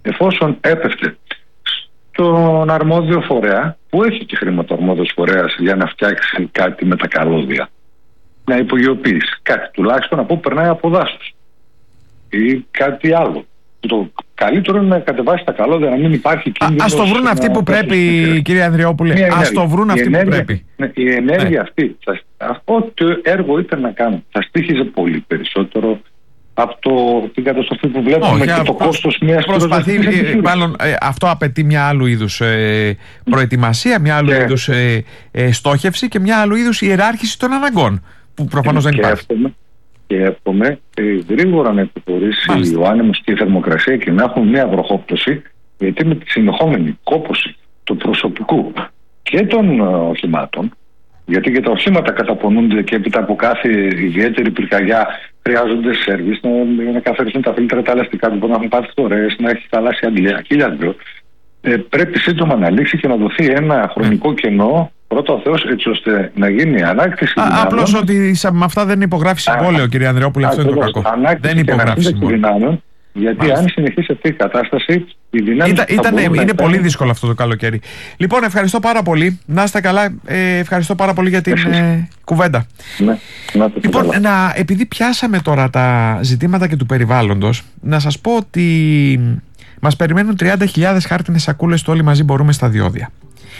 εφόσον έπεφτε στον αρμόδιο φορέα, που έχει και χρήματα ο αρμόδιος φορέας για να φτιάξει κάτι με τα καλώδια, να υπογειοποιήσει κάτι, τουλάχιστον από περνάει από δάσος ή κάτι άλλο. Το καλύτερο είναι να κατεβάσει τα καλώδια, να μην υπάρχει κίνδυνος. Ας το βρουν αυτοί που πρέπει, κύριε Ανδριόπουλε. Ας το βρουν αυτοί που πρέπει. Η ενέργεια αυτή, ό,τι έργο ήταν να κάνουν, θα στοίχιζε πολύ περισσότερο από την καταστροφή που βλέπουμε και το κόστος μιας προσπαθεί, μάλλον αυτό απαιτεί μια άλλου είδους προετοιμασία, μια άλλου είδους στόχευση και μια άλλου είδους ιεράρχηση των αναγκών, που προφανώς δεν υπάρχει. Και εύχομαι γρήγορα να υποχωρήσει ο άνεμος και η θερμοκρασία και να έχουμε μια βροχόπτωση, γιατί με τη συνεχόμενη κόπωση του προσωπικού και των οχημάτων, γιατί και τα οχήματα καταπονούνται και έπειτα από κάθε ιδιαίτερη πυρκαγιά χρειάζονται σέρβις, να καθαρίσουν τα φίλτρα, τα ελαστικά που μπορεί να έχουν πάθει φορές, να έχει θαλάσσια αντλία, χιλιάδες. Πρέπει σύντομα να λήξει και να δοθεί ένα χρονικό κενό, πρώτα ο Θεός, έτσι ώστε να γίνει ανάκτηση. Απλώς ότι με αυτά δεν υπογράφει συμβόλαιο, κύριε Ανδριόπουλε, αυτό είναι το κακό. Δεν υπογράφει συμβόλαιο. Γιατί αν συνεχίσει αυτή η κατάσταση, οι δυνάμεις είναι πολύ δύσκολο αυτό το καλοκαίρι. Λοιπόν, ευχαριστώ πάρα πολύ. Να είστε καλά. Ευχαριστώ πάρα πολύ για την κουβέντα. Ναι, λοιπόν, επειδή πιάσαμε τώρα τα ζητήματα και του περιβάλλοντος, να σας πω ότι μας περιμένουν 30.000 χάρτινες σακούλες στο Όλοι Μαζί Μπορούμε στα διόδια.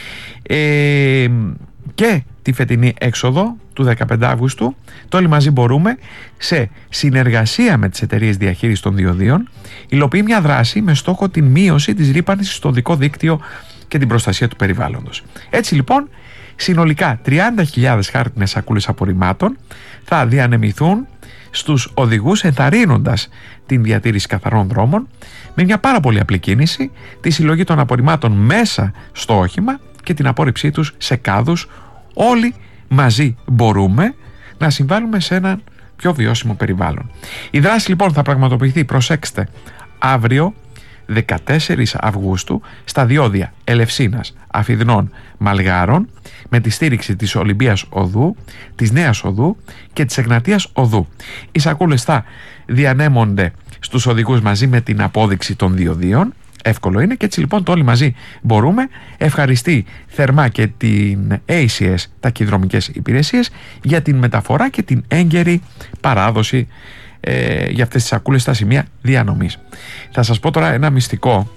Και τη φετινή έξοδο του 15 Αύγουστου, το Όλοι Μαζί Μπορούμε, σε συνεργασία με τις εταιρείες διαχείρισης των διοδίων, υλοποιεί μια δράση με στόχο την μείωση της ρύπανσης στο οδικό δίκτυο και την προστασία του περιβάλλοντος. Έτσι λοιπόν, συνολικά 30.000 χάρτινες σακούλες απορριμμάτων θα διανεμηθούν στους οδηγούς, ενθαρρύνοντας την διατήρηση καθαρών δρόμων με μια πάρα πολύ απλή κίνηση, τη συλλογή των απορριμμάτων μέσα στο όχημα και την απόρριψή τους σε κάδους. Όλοι μαζί μπορούμε να συμβάλλουμε σε ένα πιο βιώσιμο περιβάλλον. Η δράση λοιπόν θα πραγματοποιηθεί, προσέξτε, αύριο 14 Αυγούστου στα διόδια Ελευσίνας, Αφιδνών, Μαλγάρων, με τη στήριξη της Ολυμπίας Οδού, της Νέας Οδού και της Εγνατίας Οδού. Οι σακούλες θα διανέμονται στους οδηγούς μαζί με την απόδειξη των διοδίων. Εύκολο είναι και έτσι λοιπόν το Όλοι Μαζί Μπορούμε ευχαριστεί θερμά και την ACS ταχυδρομικές υπηρεσίες για την μεταφορά και την έγκαιρη παράδοση για αυτές τις σακούλες στα σημεία διανομής. Θα σας πω τώρα ένα μυστικό,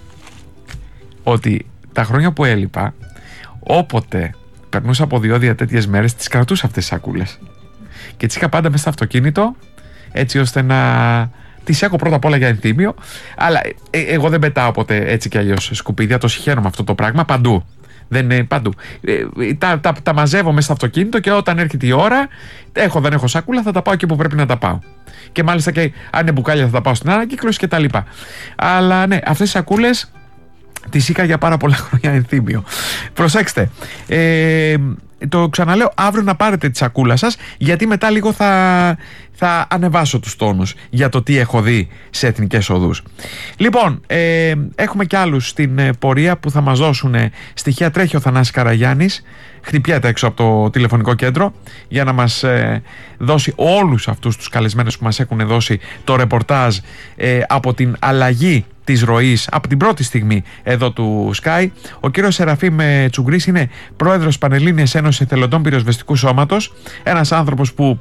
ότι τα χρόνια που έλειπα, όποτε περνούσα από διόδια τέτοιες μέρες, τις κρατούσα αυτές τις σακούλες και τις είχα πάντα μέσα στο αυτοκίνητο, έτσι ώστε να τις έχω πρώτα απ' όλα για ενθύμιο. Αλλά εγώ δεν πετάω ποτέ έτσι κι αλλιώς σκουπίδια, το συχαίνομαι αυτό το πράγμα παντού. Δεν είναι παντού. Τα μαζεύω μέσα στο αυτοκίνητο και όταν έρχεται η ώρα, δεν έχω σάκουλα, θα τα πάω εκεί που πρέπει να τα πάω. Και μάλιστα και αν είναι μπουκάλια θα τα πάω στην ανακύκλωση και τα λοιπά. Αλλά ναι, αυτές οι σακούλες τις είχα για πάρα πολλά χρόνια ενθύμιο. Προσέξτε, το ξαναλέω, αύριο να πάρετε τη σακούλα σας, γιατί μετά λίγο θα ανεβάσω τους τόνους για το τι έχω δει σε εθνικές οδούς. Λοιπόν, έχουμε και άλλους στην πορεία που θα μας δώσουν στοιχεία. Τρέχει ο Θανάσης Καραγιάννης, χτυπιέται έξω από το τηλεφωνικό κέντρο για να μας δώσει όλους αυτούς τους καλεσμένους που μας έχουν δώσει το ρεπορτάζ από την αλλαγή της ροής από την πρώτη στιγμή εδώ του Sky. Ο κύριος Σεραφείμ Τσουγκρής είναι πρόεδρος Πανελλήνιας Ένωσης Εθελοντών Πυροσβεστικού Σώματος, ένας άνθρωπος που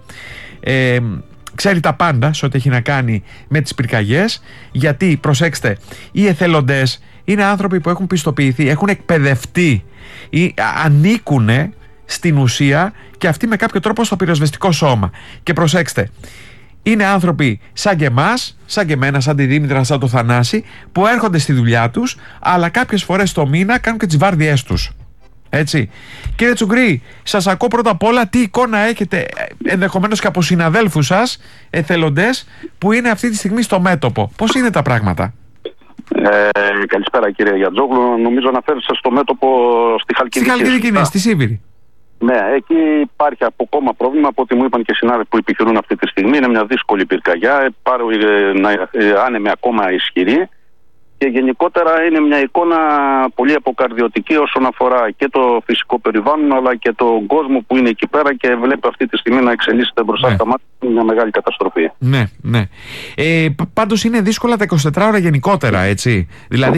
ξέρει τα πάντα σε ό,τι έχει να κάνει με τις πυρκαγιές, γιατί προσέξτε, οι εθελοντές είναι άνθρωποι που έχουν πιστοποιηθεί, έχουν εκπαιδευτεί ή ανήκουν στην ουσία και αυτοί με κάποιο τρόπο στο πυροσβεστικό σώμα. Και προσέξτε, είναι άνθρωποι σαν και εμάς, σαν και εμένα, σαν τη Δήμητρα, σαν το Θανάση, που έρχονται στη δουλειά τους, αλλά κάποιες φορές το μήνα κάνουν και τις βάρδιές τους. Έτσι. Κύριε Τσουγκρή, σας ακούω πρώτα απ' όλα, τι εικόνα έχετε ενδεχομένως και από συναδέλφους σας, εθελοντές, που είναι αυτή τη στιγμή στο μέτωπο? Πώς είναι τα πράγματα? Καλησπέρα κύριε Γιατζόγλου. Νομίζω αναφέρεστε στο μέτωπο στη Χαλκιδική. Στη Χαλκιδική, ναι, στη Σίβηρη. Ναι, εκεί υπάρχει ακόμα πρόβλημα, από ό,τι μου είπαν και συνάδελφοι που επιχειρούν αυτή τη στιγμή. Είναι μια δύσκολη πυρκαγιά, άνεμη ακόμα ισχυρή, και γενικότερα είναι μια εικόνα πολύ αποκαρδιωτική όσον αφορά και το φυσικό περιβάλλον αλλά και τον κόσμο που είναι εκεί πέρα και βλέπει αυτή τη στιγμή να εξελίσσεται μπροστά στα μάτια. Είναι μια μεγάλη καταστροφή. Ναι, ναι. Πάντως είναι δύσκολα τα 24 ώρα γενικότερα, έτσι. Δηλαδή